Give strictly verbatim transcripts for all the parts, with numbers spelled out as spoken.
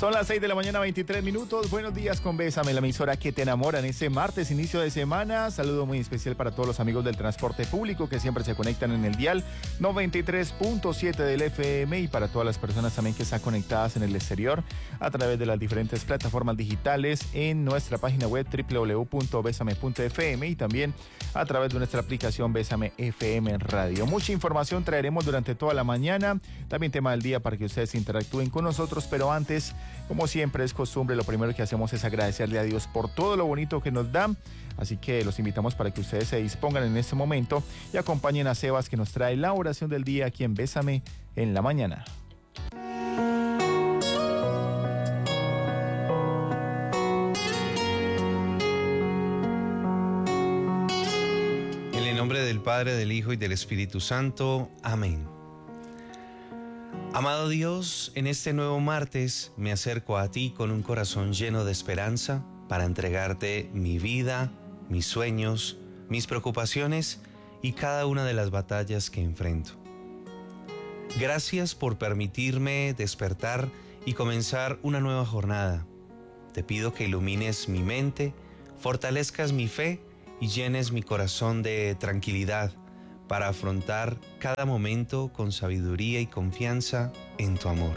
Son las seis de la mañana, veintitrés minutos. Buenos días con Bésame, la emisora que te enamora en este martes, inicio de semana. Saludo muy especial para todos los amigos del transporte público que siempre se conectan en el dial noventa y tres punto siete del F M y para todas las personas también que están conectadas en el exterior a través de las diferentes plataformas digitales en nuestra página web doble u doble u doble u punto besame punto f m y también a través de nuestra aplicación Bésame F M Radio. Mucha información traeremos durante toda la mañana, también tema del día para que ustedes interactúen con nosotros, pero antes, como siempre es costumbre, lo primero que hacemos es agradecerle a Dios por todo lo bonito que nos da. Así que los invitamos para que ustedes se dispongan en este momento y acompañen a Sebas, que nos trae la oración del día aquí en Bésame en la mañana. En el nombre del Padre, del Hijo y del Espíritu Santo. Amén. Amado Dios, en este nuevo martes me acerco a ti con un corazón lleno de esperanza para entregarte mi vida, mis sueños, mis preocupaciones y cada una de las batallas que enfrento. Gracias por permitirme despertar y comenzar una nueva jornada. Te pido que ilumines mi mente, fortalezcas mi fe y llenes mi corazón de tranquilidad para afrontar cada momento con sabiduría y confianza en tu amor.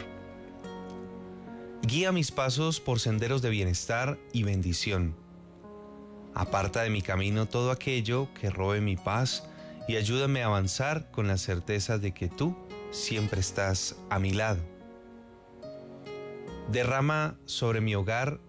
Guía mis pasos por senderos de bienestar y bendición. Aparta de mi camino todo aquello que robe mi paz y ayúdame a avanzar con la certeza de que tú siempre estás a mi lado. Derrama sobre mi hogar,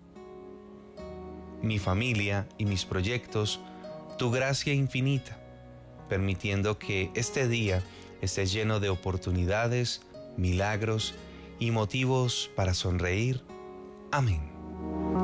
mi familia y mis proyectos tu gracia infinita, permitiendo que este día esté lleno de oportunidades, milagros y motivos para sonreír. Amén.